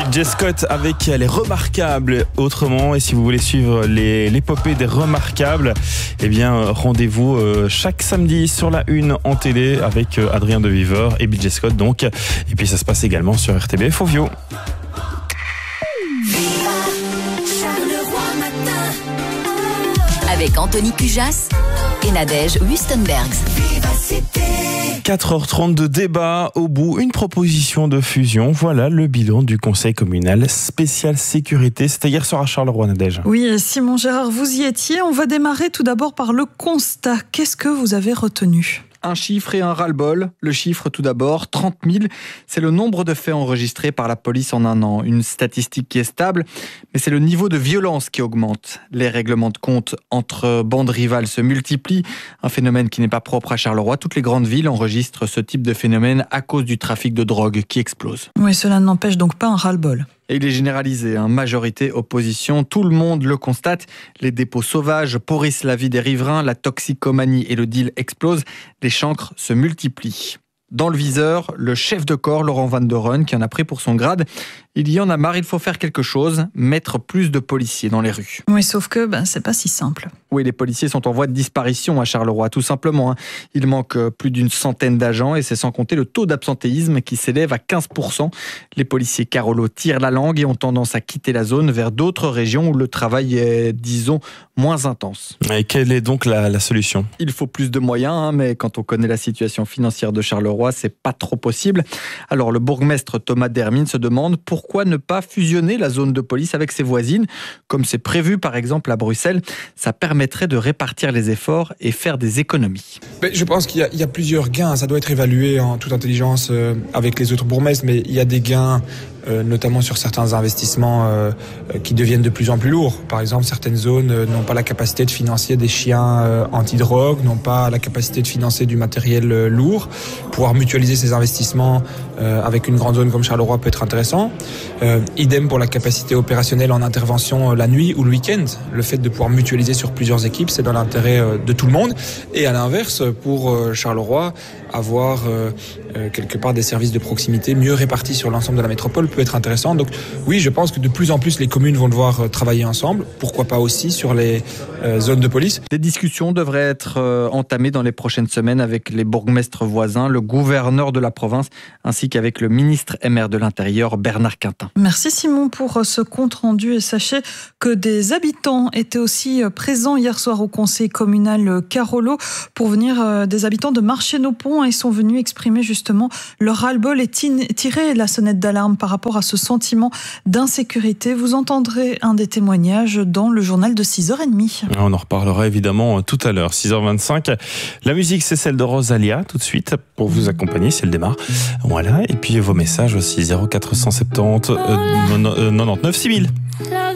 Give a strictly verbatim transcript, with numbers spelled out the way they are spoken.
Jay Scott avec Les Remarquables autrement. Et si vous voulez suivre les, l'épopée des Remarquables, eh bien rendez-vous euh, chaque samedi sur la une en télé avec euh, Adrien de Viveur et Jay Scott donc. Et puis ça se passe également sur R T B F Ovio. Avec Anthony Pujas et Nadège Wustenbergs. quatre heures trente de débat, au bout, une proposition de fusion. Voilà le bilan du conseil communal spécial sécurité. C'était hier soir à Charleroi, Nadège. Oui, Simon Gérard, vous y étiez. On va démarrer tout d'abord par le constat. Qu'est-ce que vous avez retenu ? Un chiffre et un ras-le-bol. Le chiffre tout d'abord, trente mille, c'est le nombre de faits enregistrés par la police en un an. Une statistique qui est stable, mais c'est le niveau de violence qui augmente. Les règlements de compte entre bandes rivales se multiplient, un phénomène qui n'est pas propre à Charleroi. Toutes les grandes villes enregistrent ce type de phénomène à cause du trafic de drogue qui explose. Oui, cela n'empêche donc pas un ras-le-bol. Et il est généralisé, hein. Majorité opposition, tout le monde le constate. Les dépôts sauvages pourrissent la vie des riverains, la toxicomanie et le deal explosent, les chancres se multiplient. Dans le viseur, le chef de corps, Laurent Van der Run, qui en a pris pour son grade. Il y en a marre, il faut faire quelque chose, mettre plus de policiers dans les rues. Oui, sauf que ben, c'est pas si simple. Oui, les policiers sont en voie de disparition à Charleroi, tout simplement. Hein. Il manque plus d'une centaine d'agents et c'est sans compter le taux d'absentéisme qui s'élève à quinze pour cent. Les policiers Carolo tirent la langue et ont tendance à quitter la zone vers d'autres régions où le travail est, disons, moins intense. Et quelle est donc la, la solution ? Il faut plus de moyens, hein, mais quand on connaît la situation financière de Charleroi, c'est pas trop possible. Alors le bourgmestre Thomas Dermine se demande pourquoi ne pas fusionner la zone de police avec ses voisines, comme c'est prévu par exemple à Bruxelles. Ça permettrait de répartir les efforts et faire des économies. Mais je pense qu'il y a, il y a plusieurs gains, ça doit être évalué en toute intelligence euh, avec les autres bourgmestres, mais il y a des gains Euh, notamment sur certains investissements euh, qui deviennent de plus en plus lourds. Par exemple, certaines zones euh, n'ont pas la capacité de financer des chiens euh, anti-drogue, n'ont pas la capacité de financer du matériel euh, lourd. Pouvoir mutualiser ces investissements euh, avec une grande zone comme Charleroi peut être intéressant. Euh, idem pour la capacité opérationnelle en intervention euh, la nuit ou le week-end. Le fait de pouvoir mutualiser sur plusieurs équipes, c'est dans l'intérêt euh, de tout le monde. Et à l'inverse, pour euh, Charleroi, avoir euh, euh, quelque part des services de proximité mieux répartis sur l'ensemble de la métropole peut être intéressant. Donc oui, je pense que de plus en plus les communes vont devoir euh, travailler ensemble. Pourquoi pas aussi sur les euh, zones de police. Des discussions devraient être euh, entamées dans les prochaines semaines avec les bourgmestres voisins, le gouverneur de la province, ainsi qu'avec le ministre et maire de l'Intérieur, Bernard Quintin. Merci Simon pour ce compte rendu et sachez que des habitants étaient aussi présents hier soir au conseil communal Carolo pour venir des habitants de Marché-nos-Ponts. Ils sont venus exprimer justement leur ras-le-bol et tirer la sonnette d'alarme par rapport à ce sentiment d'insécurité. Vous entendrez un des témoignages dans le journal de six heures trente. On en reparlera évidemment tout à l'heure, six heures vingt-cinq. La musique, c'est celle de Rosalia, tout de suite, pour vous accompagner si elle démarre. Voilà, et puis vos messages aussi, zéro quatre cent soixante-dix euh, quatre-vingt-neuf six mille.